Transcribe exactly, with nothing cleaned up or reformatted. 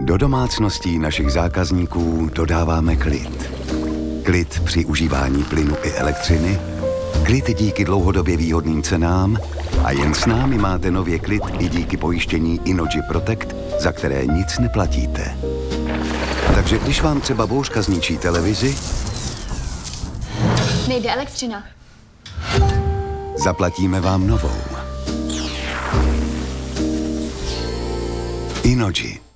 Do domácností našich zákazníků dodáváme klid. Klid při užívání plynu i elektřiny, klid díky dlouhodobě výhodným cenám a jen s námi máte nově klid i díky pojištění Innogy Protect, za které nic neplatíte. Takže když vám třeba bouřka zničí televizi, nejde elektřina. Zaplatíme vám novou. Innogy.